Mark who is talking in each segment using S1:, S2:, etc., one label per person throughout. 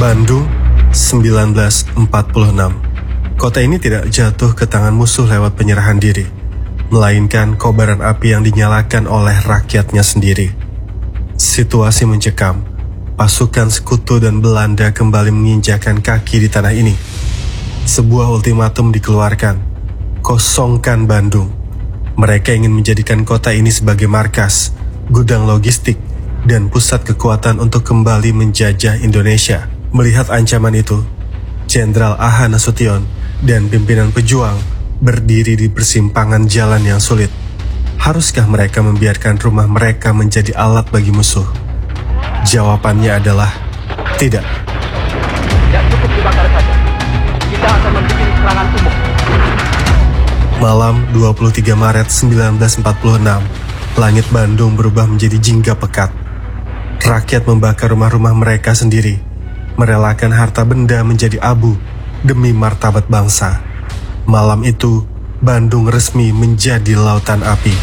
S1: Bandung, 1946. Kota ini tidak jatuh ke tangan musuh lewat penyerahan diri, melainkan kobaran api yang dinyalakan oleh rakyatnya sendiri. Situasi mencekam. Pasukan sekutu dan Belanda kembali menginjakan kaki di tanah ini. Sebuah ultimatum dikeluarkan. Kosongkan Bandung. Mereka ingin menjadikan kota ini sebagai markas, gudang logistik, dan pusat kekuatan untuk kembali menjajah Indonesia. Melihat ancaman itu, Jenderal A.H. Nasution dan pimpinan pejuang berdiri di persimpangan jalan yang sulit. Haruskah mereka membiarkan rumah mereka menjadi alat bagi musuh? Jawabannya adalah tidak.
S2: Tidak cukup dibakar saja. Kita akan membuat serangan umum.
S1: Malam 23 Maret 1946, langit Bandung berubah menjadi jingga pekat. Rakyat membakar rumah-rumah mereka sendiri, merelakan harta benda menjadi abu demi martabat bangsa. Malam itu, Bandung resmi menjadi lautan api.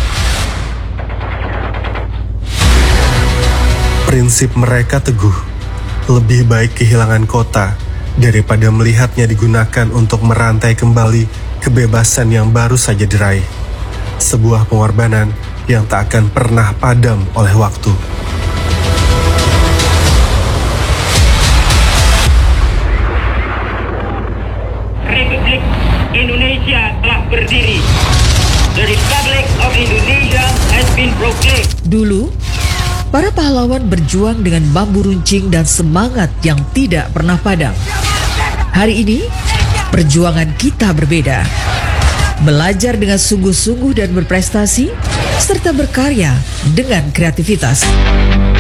S1: Prinsip mereka teguh, lebih baik kehilangan kota daripada melihatnya digunakan untuk merantai kembali kebebasan yang baru saja diraih. Sebuah pengorbanan yang tak akan pernah padam oleh waktu.
S2: Republik Indonesia telah berdiri. The Republic of Indonesia has been proclaimed.
S3: Dulu, para pahlawan berjuang dengan bambu runcing dan semangat yang tidak pernah padam. Hari ini, perjuangan kita berbeda. Belajar dengan sungguh-sungguh dan berprestasi, serta berkarya dengan kreativitas.